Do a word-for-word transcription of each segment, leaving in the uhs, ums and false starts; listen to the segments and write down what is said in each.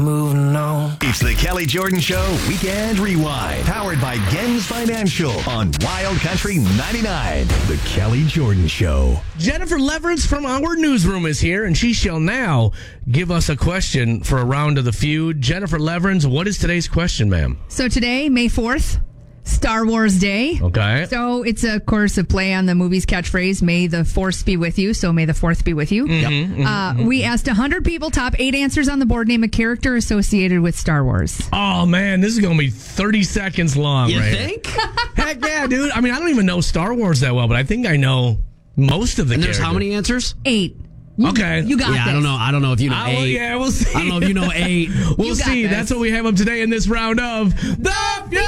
moving on. It's the Kelly Jordan Show Weekend Rewind, powered by Gens Financial on Wild Country ninety-nine. The Kelly Jordan Show. Jennifer Leverance from our newsroom is here, and she shall now give us a question for a round of the feud. Jennifer Leverance, what is today's question, ma'am? So today, May fourth, Star Wars Day. Okay. So it's, of course, a play on the movie's catchphrase, May the Force be with you. So may the fourth be with you. Mm-hmm, uh, mm-hmm. We asked one hundred people, top eight answers on the board, name a character associated with Star Wars. Oh, man, this is going to be thirty seconds long, You right? think? Heck yeah, dude. I mean, I don't even know Star Wars that well, but I think I know most of the And there's characters. how many answers? Eight. You, Okay. You got yeah, this. I don't know. I don't know if you know I will- eight. yeah, we'll see. I don't know if you know eight. We'll You got see. this. That's what we have up today in this round of The Feud!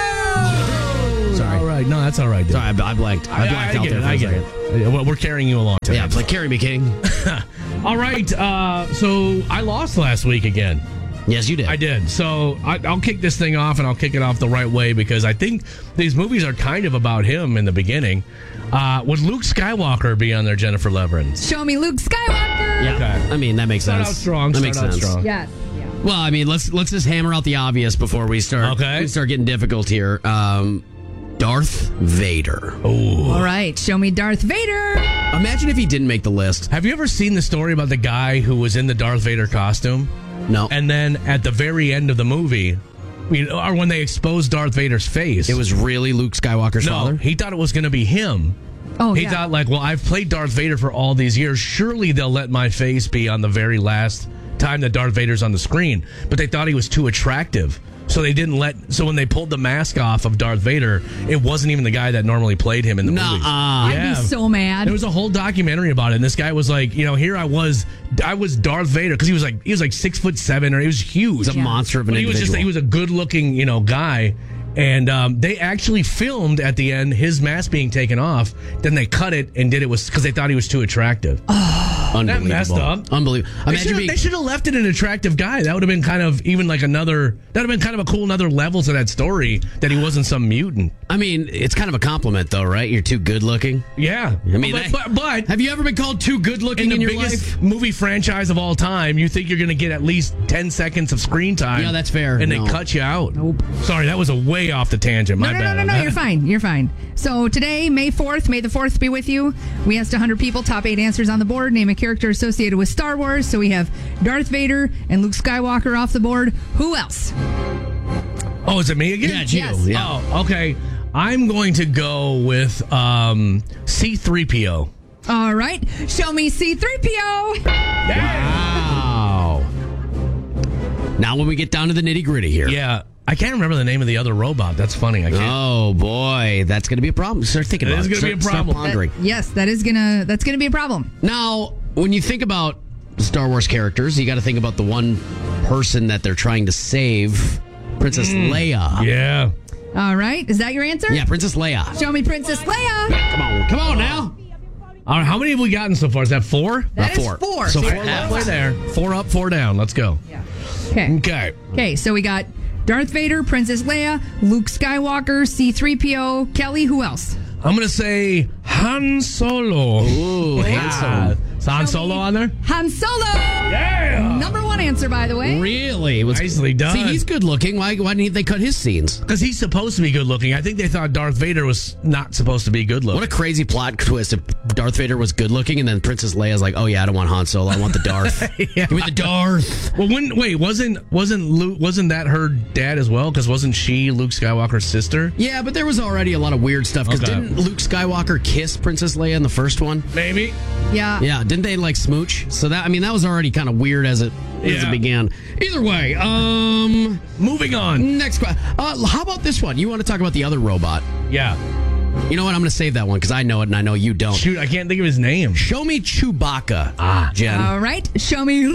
Sorry. All right. No, that's all right, dude. Sorry, I, I blanked. I blanked I out get there it. for I a get second. it. Well, we're carrying you along today. Yeah, it's like carry me, king. All right. Uh, so I lost last week again. Yes, you did. I did. So I, I'll kick this thing off, and I'll kick it off the right way because I think these movies are kind of about him in the beginning. Uh, would Luke Skywalker be on there, Jennifer Leverance? Show me Luke Skywalker. Yeah. Okay. I mean, that makes Start sense. out strong. That Start makes out sense. strong. Yes. Yeah. Well, I mean, let's let's just hammer out the obvious before we start. Okay. We start getting difficult here. Um, Darth Vader. All right. Show me Darth Vader. Imagine if he didn't make the list. Have you ever seen the story about the guy who was in the Darth Vader costume? No. And then at the very end of the movie, you know, or when they exposed Darth Vader's face, It was really Luke Skywalker's no, father? he thought it was going to be him. Oh, He yeah. thought, like, well, I've played Darth Vader for all these years. Surely they'll let my face be on the very last time that Darth Vader's on the screen. But they thought he was too attractive. So they didn't let. So when they pulled the mask off of Darth Vader, it wasn't even the guy that normally played him in the movie. Nuh-uh. I'd be so mad. There was a whole documentary about it, and this guy was like, you know, here I was, I was Darth Vader because he was like, he was like six foot seven, or he was huge. He's a monster of an But he was individual. just, he was a good looking, you know, guy. And um, they actually filmed at the end his mask being taken off. Then they cut it and did it was because they thought he was too attractive. Unbelievable. That messed up. Unbelievable. They Imagine should, being, they should have left it an attractive guy. That would have been kind of even like another. That would have been kind of a cool another level to that story that he wasn't some mutant. I mean, it's kind of a compliment, though, right? You're too good looking. Yeah, I mean, but, that- but, but Have you ever been called too good looking in in, the your biggest life? movie franchise of all time, you think you're going to get at least ten seconds of screen time. Yeah, that's fair. And No. they cut you out. Nope. Sorry, that was a way off the tangent. No, My no, bad. no, no, on no. that. You're fine. You're fine. So today, May fourth, May the fourth be with you. We asked one hundred people, top eight answers on the board. Name a character associated with Star Wars. So we have Darth Vader and Luke Skywalker off the board. Who else? Oh, is it me again? Yeah, it's you. Yes. Yeah. Oh, okay. I'm going to go with um, C three P O. All right. Show me C three P O. Wow. Now, when we get down to the nitty gritty here. Yeah. I can't remember the name of the other robot. That's funny. I can't. Oh boy, that's going to be a problem. Start thinking It about is it. gonna be a Start- problem. Start pondering. Yes, that is gonna that's gonna be a problem. Now, when you think about Star Wars characters, you got to think about the one person that they're trying to save, Princess Leia. Yeah. All right. Is that your answer? Yeah, Princess Leia. Show me Princess Leia. Come on, come on now. All right, how many have we gotten so far? Is that four? That Uh, is four. four. So So four you're left. Halfway there. Four up, four down. Let's go. Okay. Okay. Okay. So we got Darth Vader, Princess Leia, Luke Skywalker, C three P O. Kelly. Who else? I'm going to say Han Solo. Ooh, handsome. Is Han Show Solo me on there? Han Solo. Yeah. Number one answer, by the way. Really? It was, Nicely done. See, he's good looking. Why, why didn't they cut his scenes? Because he's supposed to be good looking. I think they thought Darth Vader was not supposed to be good looking. What a crazy plot twist if Darth Vader was good looking and then Princess Leia's like, oh yeah, I don't want Han Solo. I want the Darth. Yeah. Give me the Darth. Well, when, wait, wasn't wasn't Luke, wasn't that her dad as well? Because wasn't she Luke Skywalker's sister? Yeah, but there was already a lot of weird stuff. Because Okay. didn't Luke Skywalker kiss Princess Leia in the first one? Maybe. Yeah. Yeah, didn't they like smooch? So that I mean, that was already kind of weird as it as Yeah. it began. Either way, um, Moving on. next question. Uh, how about this one? You want to talk about the other robot? Yeah. You know what? I'm going to save that one because I know it and I know you don't. Shoot, I can't think of his name. Show me Chewbacca, Ah. Jen. All right. Show me.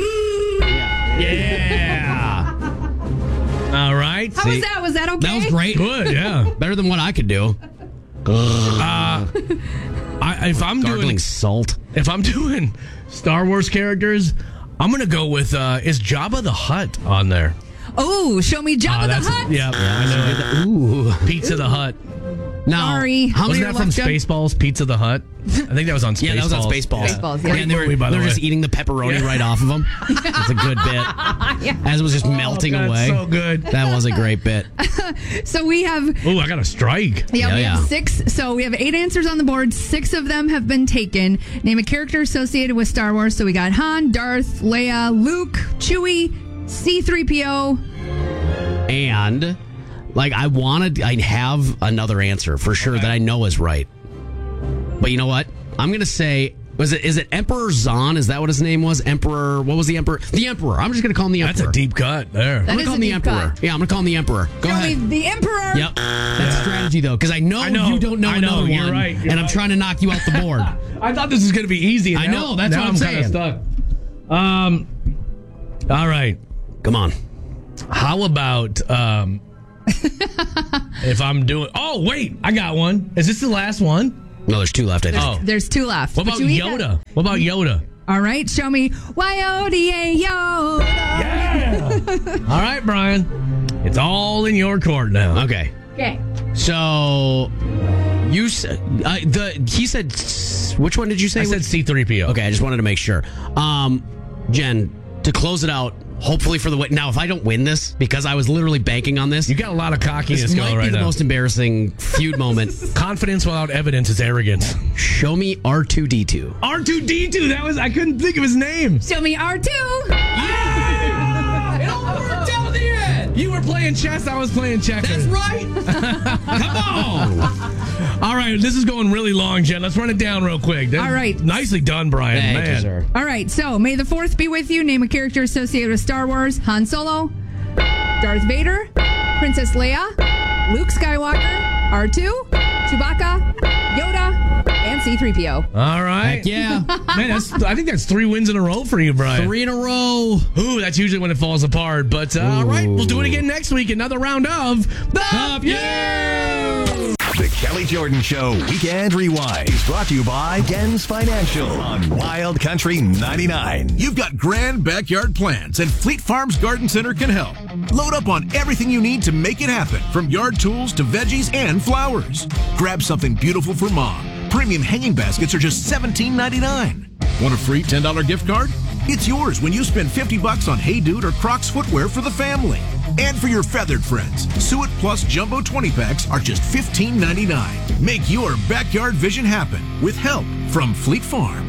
Yeah. All right. How was that? Was that okay? That was great. Good, yeah. Better than what I could do. Uh, I, if I'm Gargling doing salt. if I'm doing Star Wars characters, I'm gonna go with uh, is Jabba the Hutt on there? Oh, show me Jabba Ah, the that's Hutt. yeah, I know. Ooh. Pizza the Hut. Now, Sorry. how many Wasn't are that from left, Jen? Spaceballs, Pizza the Hut? I think that was on Spaceballs. Yeah, that was on Spaceballs. Spaceballs, yeah. Yeah, and they were, Movie, by the they were way. just eating the pepperoni Yeah. right off of them. It's a good bit. As it was just melting God, away. so good. That was a great bit. So we have Oh, I got a strike. Yeah, Yeah, we have yeah. six. So we have eight answers on the board. Six of them have been taken. Name a character associated with Star Wars. So we got Han, Darth, Leia, Luke, Chewie, C three P O. And, like, I wanted, I have another answer for sure Okay. that I know is right. But you know what? I'm going to say, was it, is it Emperor Zahn? Is that what his name was? Emperor, what was the Emperor? The Emperor. I'm just going to call him the That's Emperor. a deep cut there. That I'm is going to call a him the deep Emperor. cut. Yeah, I'm going to call him the Emperor. Go Show me ahead. the Emperor. Yep. That's strategy, though, because I know, I know. you don't know I know. another You're one. right. You're and I'm right. trying to knock you out the board. I thought this was going to be easy. and I now- know, that's now what I'm kinda saying. stuck. Um, all right. Come on. How about um, if I'm doing? Oh, wait, I got one. Is this the last one? No, there's two left, I think. Oh. There's two left. What But about you eat Yoda? that- What about Yoda? All right, show me Y O D A Yoda. Yeah. All right, Brian. It's all in your court now. Okay. Okay. So, you said, uh, the, he said, which one did you say? I said C three P O. Okay, I just wanted to make sure. Um, Jen, to close it out, hopefully for the win. Now, if I don't win this, because I was literally banking on this, You got a lot of cockiness this going might right be the now. most embarrassing feud moment. Confidence without evidence is arrogance. Show me R two D two. R two D two. That was I couldn't think of his name. Show me R two. Yeah! It all worked out in the end. You were playing chess. I was playing checkers. right. Come on. All right, this is going really long, Jen. Let's run it down real quick. That- All right. Nicely done, Brian. Thank Man. you, sir. All right, so may the fourth be with you. Name a character associated with Star Wars. Han Solo, Darth Vader, Princess Leia, Luke Skywalker, R two, Chewbacca, Yoda, and C three P O. All right. Heck yeah. Man, that's, I think that's three wins in a row for you, Brian. Three in a row. Ooh, that's usually when it falls apart. But uh, all right, we'll do it again next week. Another round of The Up View. The Kelly Jordan Show Weekend Rewind is brought to you by Gens Financial on Wild Country ninety-nine. You've got grand backyard plans, and Fleet Farms Garden Center can help. Load up on everything you need to make it happen, from yard tools to veggies and flowers. Grab something beautiful for mom. Premium hanging baskets are just seventeen ninety-nine. Want a free ten dollars gift card? It's yours when you spend fifty bucks on Hey Dude or Crocs footwear for the family. And for your feathered friends, Suet Plus Jumbo twenty packs are just fifteen ninety-nine. Make your backyard vision happen with help from Fleet Farm.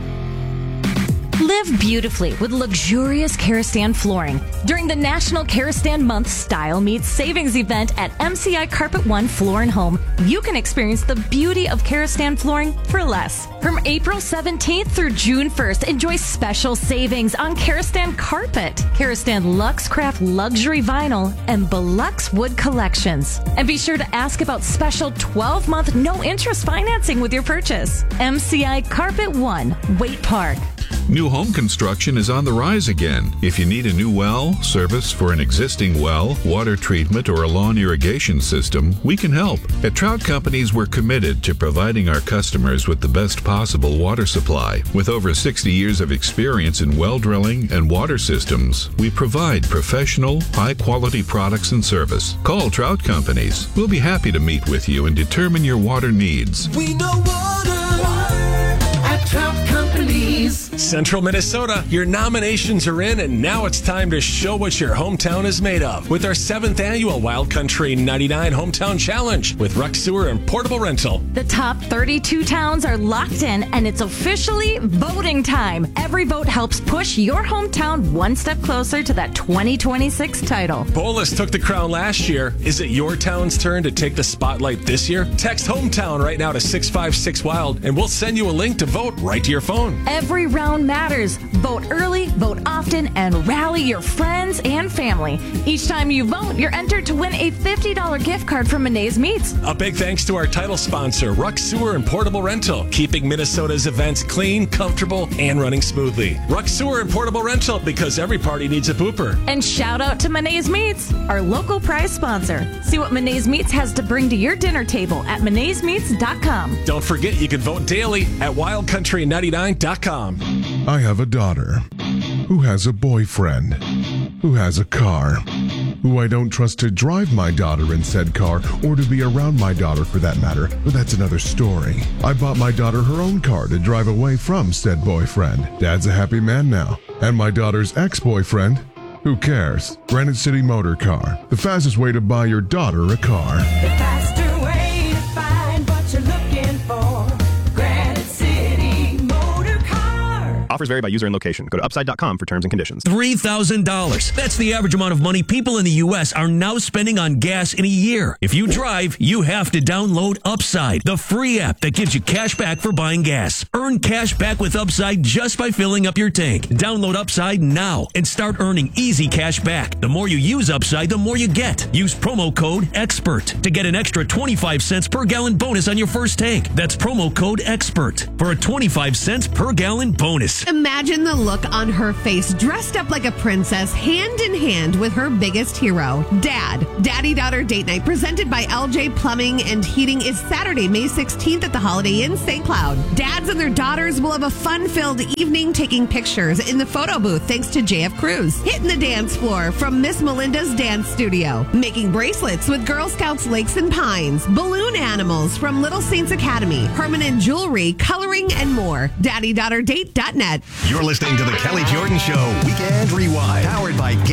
Live beautifully with luxurious Karastan flooring. During the National Karastan Month Style Meets Savings event at M C I Carpet One Floor and Home, you can experience the beauty of Karastan flooring for less. From April seventeenth through June first, enjoy special savings on Karastan carpet, Karastan Luxcraft luxury vinyl, and Belux wood collections. And be sure to ask about special twelve-month no-interest financing with your purchase. M C I Carpet One, Waite Park. New home construction is on the rise again. If you need a new well, service for an existing well, water treatment, or a lawn irrigation system, we can help. At Trout Companies, we're committed to providing our customers with the best possible water supply. With over sixty years of experience in well drilling and water systems, we provide professional, high-quality products and service. Call Trout Companies. We'll be happy to meet with you and determine your water needs. We know water, water at Trout Companies. Central Minnesota, your nominations are in, and now it's time to show what your hometown is made of with our seventh annual Wild Country ninety-nine Hometown Challenge with Ruck Sewer and Portable Rental. The top thirty-two towns are locked in, and it's officially voting time. Every vote helps push your hometown one step closer to that twenty twenty-six title. Bolus took the crown last year. Is it your town's turn to take the spotlight this year? Text Hometown right now to six five six WILD, and we'll send you a link to vote right to your phone. Every round matters. Vote early, vote often, and rally your friends and family. Each time you vote, you're entered to win a fifty dollars gift card from Monet's Meats. A big thanks to our title sponsor, Ruck Sewer and Portable Rental, keeping Minnesota's events clean, comfortable, and running smoothly. Ruck Sewer and Portable Rental, because every party needs a pooper. And shout out to Monet's Meats, our local prize sponsor. See what Monet's Meats has to bring to your dinner table at monets meats dot com. Don't forget you can vote daily at wild country ninety-nine dot com. I have a daughter who has a boyfriend, who has a car, who I don't trust to drive my daughter in said car or to be around my daughter for that matter, but that's another story. I bought my daughter her own car to drive away from said boyfriend. Dad's a happy man now. And my daughter's ex-boyfriend? Who cares? Granite City Motor Car, the fastest way to buy your daughter a car. The faster way to find what you're looking for. Granite City Motor Car. Offers vary by user and location. Go to upside dot com for terms and conditions. three thousand dollars. That's the average amount of money people in the U S are now spending on gas in a year. If you drive, you have to download Upside, the free app that gives you cash back for buying gas. Earn cash back with Upside just by filling up your tank. Download Upside now and start earning easy cash back. The more you use Upside, the more you get. Use promo code EXPERT to get an extra twenty-five cents per gallon bonus on your first tank. That's promo code EXPERT for a twenty-five cents per gallon bonus. Imagine the look on her face, dressed up like a princess, hand in hand with her biggest hero, Dad. Daddy-daughter date night presented by L J Plumbing and Heating is Saturday, May sixteenth at the Holiday Inn, Saint Cloud. Dads and their daughters will have a fun-filled evening taking pictures in the photo booth thanks to J F Cruz. Hitting the dance floor from Miss Melinda's Dance Studio. Making bracelets with Girl Scouts Lakes and Pines. Balloon animals from Little Saints Academy. Permanent jewelry, coloring, and more. daddy daughter date dot net. You're listening to The Kelly Jordan Show Weekend Rewind, powered by